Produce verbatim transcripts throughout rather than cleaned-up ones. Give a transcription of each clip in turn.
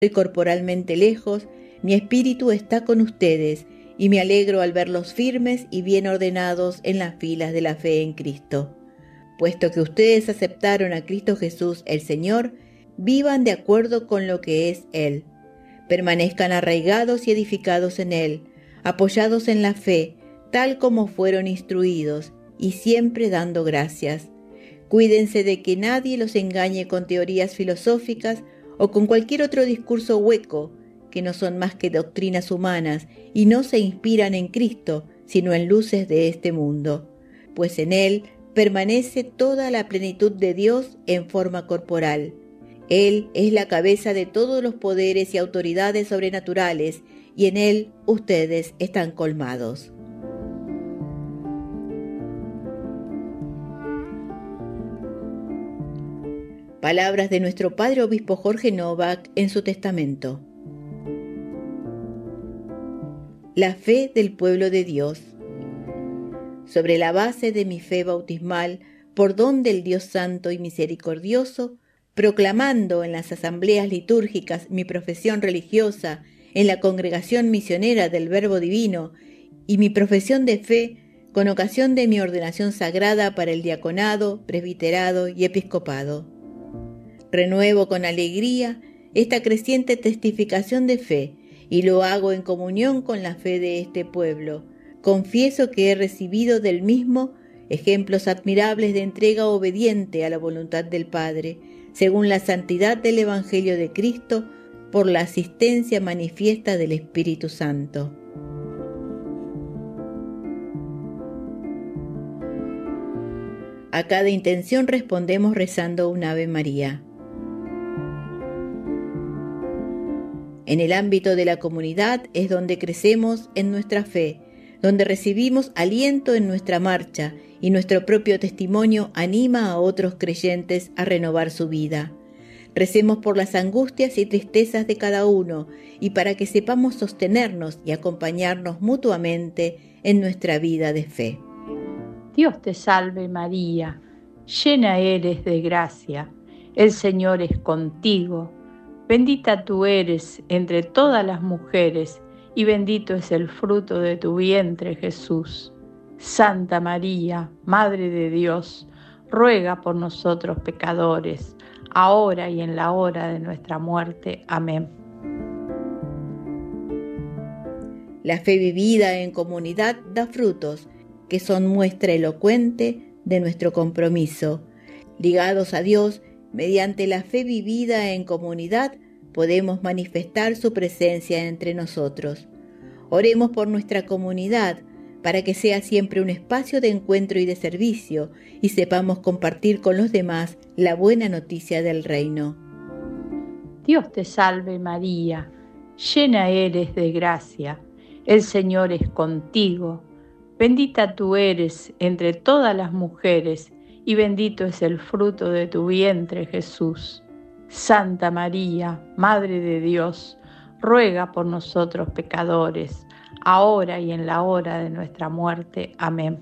Estoy corporalmente lejos, mi espíritu está con ustedes y me alegro al verlos firmes y bien ordenados en las filas de la fe en Cristo. Puesto que ustedes aceptaron a Cristo Jesús el Señor, vivan de acuerdo con lo que es Él. Permanezcan arraigados y edificados en Él, apoyados en la fe, tal como fueron instruidos, y siempre dando gracias. Cuídense de que nadie los engañe con teorías filosóficas o con cualquier otro discurso hueco, que no son más que doctrinas humanas y no se inspiran en Cristo, sino en luces de este mundo, pues en Él permanece toda la plenitud de Dios en forma corporal. Él es la cabeza de todos los poderes y autoridades sobrenaturales, y en Él ustedes están colmados. Palabras de nuestro Padre Obispo Jorge Novak en su testamento. La fe del pueblo de Dios. Sobre la base de mi fe bautismal, por don del Dios Santo y Misericordioso, proclamando en las asambleas litúrgicas mi profesión religiosa en la Congregación Misionera del Verbo Divino y mi profesión de fe con ocasión de mi ordenación sagrada para el diaconado, presbiterado y episcopado. Renuevo con alegría esta creciente testificación de fe y lo hago en comunión con la fe de este pueblo. Confieso que he recibido del mismo ejemplos admirables de entrega obediente a la voluntad del Padre, según la santidad del Evangelio de Cristo, por la asistencia manifiesta del Espíritu Santo. A cada intención respondemos rezando un Ave María. En el ámbito de la comunidad es donde crecemos en nuestra fe, donde recibimos aliento en nuestra marcha y nuestro propio testimonio anima a otros creyentes a renovar su vida. Recemos por las angustias y tristezas de cada uno y para que sepamos sostenernos y acompañarnos mutuamente en nuestra vida de fe. Dios te salve María, llena eres de gracia, el Señor es contigo. Bendita tú eres entre todas las mujeres, y bendito es el fruto de tu vientre, Jesús. Santa María, Madre de Dios, ruega por nosotros pecadores, ahora y en la hora de nuestra muerte. Amén. La fe vivida en comunidad da frutos, que son muestra elocuente de nuestro compromiso. Ligados a Dios, mediante la fe vivida en comunidad, podemos manifestar su presencia entre nosotros. Oremos por nuestra comunidad, para que sea siempre un espacio de encuentro y de servicio, y sepamos compartir con los demás la buena noticia del reino. Dios te salve María, llena eres de gracia, el Señor es contigo. Bendita tú eres entre todas las mujeres, y bendito es el fruto de tu vientre, Jesús. Santa María, Madre de Dios, ruega por nosotros pecadores, ahora y en la hora de nuestra muerte. Amén.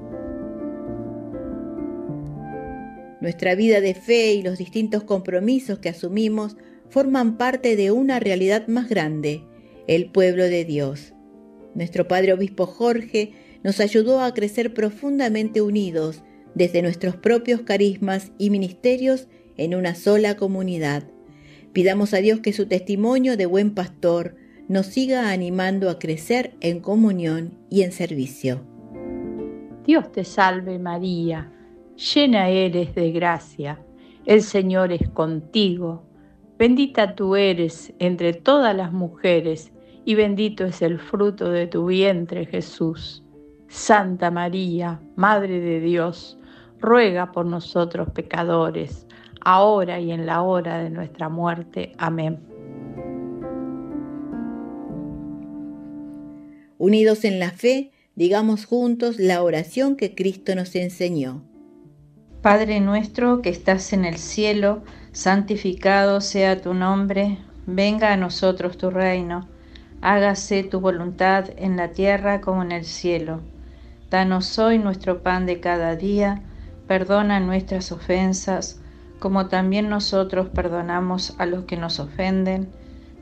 Nuestra vida de fe y los distintos compromisos que asumimos forman parte de una realidad más grande, el pueblo de Dios. Nuestro Padre Obispo Jorge nos ayudó a crecer profundamente unidos desde nuestros propios carismas y ministerios en una sola comunidad. Pidamos a Dios que su testimonio de buen pastor nos siga animando a crecer en comunión y en servicio. Dios te salve María, llena eres de gracia, el Señor es contigo. Bendita tú eres entre todas las mujeres, y bendito es el fruto de tu vientre, Jesús. Santa María, Madre de Dios, ruega por nosotros pecadores, ahora y en la hora de nuestra muerte. Amén. Unidos en la fe, digamos juntos la oración que Cristo nos enseñó. Padre nuestro que estás en el cielo, santificado sea tu nombre, venga a nosotros tu reino, hágase tu voluntad en la tierra como en el cielo. Danos hoy nuestro pan de cada día, perdona nuestras ofensas, como también nosotros perdonamos a los que nos ofenden,